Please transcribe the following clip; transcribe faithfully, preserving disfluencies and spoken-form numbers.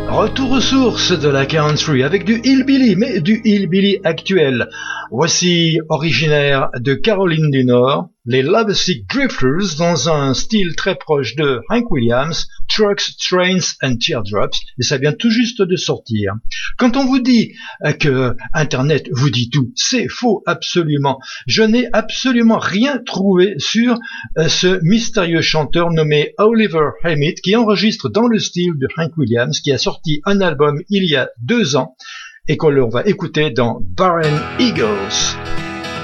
Retour aux sources de la country avec du hillbilly, mais du hillbilly actuel. Voici, originaire de Caroline du Nord, les Lovesick Drifters dans un style très proche de Hank Williams, Trucks, Trains and Teardrops, et ça vient tout juste de sortir. Quand on vous dit que Internet vous dit tout, c'est faux absolument. Je n'ai absolument rien trouvé sur ce mystérieux chanteur nommé Oliver Hewitt qui enregistre dans le style de Hank Williams, qui a sorti un album il y a deux ans et qu'on va écouter dans Barren Eagles.